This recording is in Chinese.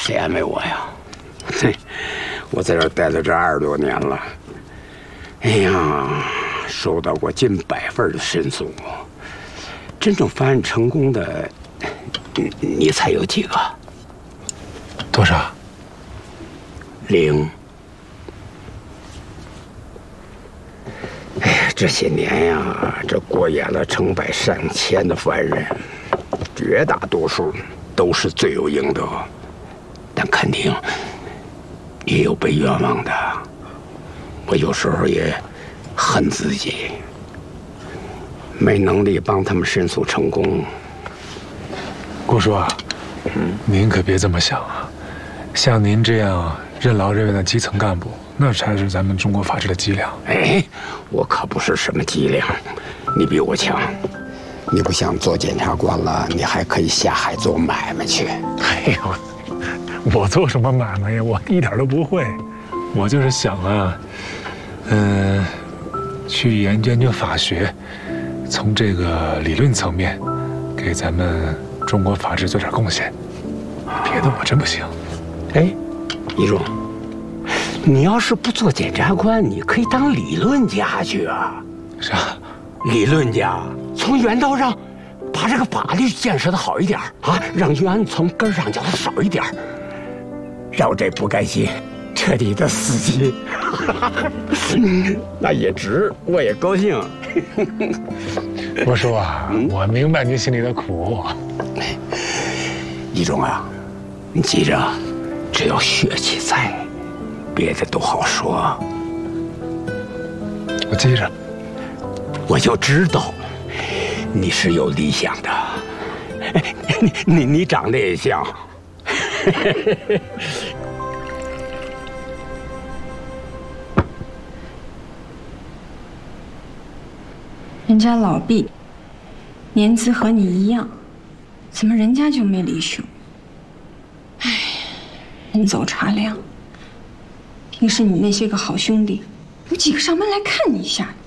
谁安慰我呀？嘿，我在这儿待了这20多年了，哎呀，收到过近100份的申诉，真正翻案成功的，你猜有几个？ 多少 ？0。哎呀，这些年呀，这过眼了成百上千的犯人，绝大多数都是罪有应得，但肯定也有被冤枉的。我有时候也恨自己，没能力帮他们申诉成功。 顾叔啊，您可别这么想啊！像您这样任劳任怨的基层干部，那才是咱们中国法治的脊梁。 哎，我可不是什么脊梁，你比我强。你不想做检察官了，你还可以下海做买卖去。 哎呦，我做什么买卖呀？我一点都不会。我就是想啊，去研究法学，从这个理论层面，给咱们中国法治做点贡献。别的我真不行。 哎，一中，你要是不做检察官，你可以当理论家去啊。 啥？ 理论家，从源头上把这个法律建设的好一点啊，让冤案从根上叫的少一点，让这不甘心彻底的死心。那也值，我也高兴。 我说啊，我明白您心里的苦。 一中啊，你记着，只要血气在，别的都好说。 我记着。 我就知道你是有理想的，你长得也像。 人家老毕年资和你一样，怎么人家就没离休？哎，人走茶凉。平时你那些个好兄弟，有几个上门来看你一下？